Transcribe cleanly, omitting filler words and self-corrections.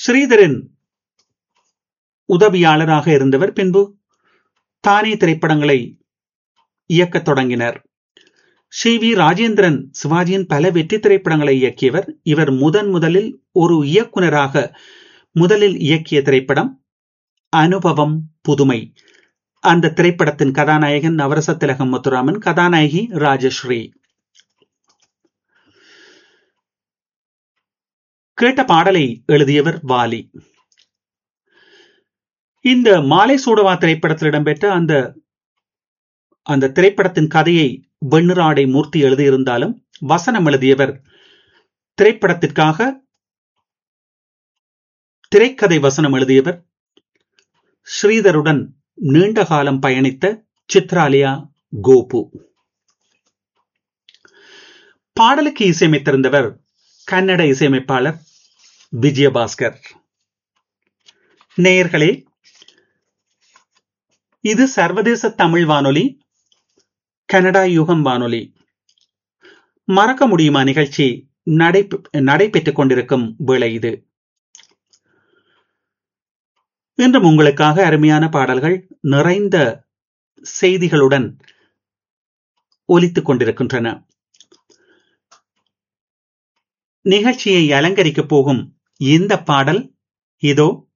ஸ்ரீதரின் உதவியாளராக இருந்தவர். பின்பு தானே திரைப்படங்களை இயக்கத் தொடங்கினர். சி.வி. ராஜேந்திரன் சிவாஜியின் பல வெற்றி திரைப்படங்களை இயக்கியவர். இவர் முதலில் ஒரு இயக்குனராக முதலில் இயக்கிய திரைப்படம் அனுபவம் புதுமை. அந்த திரைப்படத்தின் கதாநாயகன் நவரச திலகம் முத்துராமன், கதாநாயகி ராஜஸ்ரீ. கேட்ட பாடலை எழுதியவர் வாலி. இந்த மாலை சூடவா திரைப்படத்தில் இடம்பெற்ற அந்த திரைப்படத்தின் கதையை வெண்ணிராடை மூர்த்தி எழுதியிருந்தாலும் வசனம் எழுதியவர் திரைப்படத்திற்காக திரைக்கதை வசனம் எழுதியவர் ஸ்ரீதருடன் நீண்ட காலம் பயணித்த சித்ராலியா கோபு. பாடலுக்கு இசையமைத்திருந்தவர் கன்னட இசையமைப்பாளர் விஜயபாஸ்கர். நேயர்களே, இது சர்வதேச தமிழ் வானொலி, கனடா யுகம் வானொலி. மறக்க முடியுமா நிகழ்ச்சி நடைபெற்றுக் கொண்டிருக்கும் வேளை இது. இன்றும் உங்களுக்காக அருமையான பாடல்கள் நிறைந்த செய்திகளுடன் ஒலித்துக் கொண்டிருக்கின்றன. நிகழ்ச்சியை அலங்கரிக்கப் போகும் இந்த பாடல் இதோ.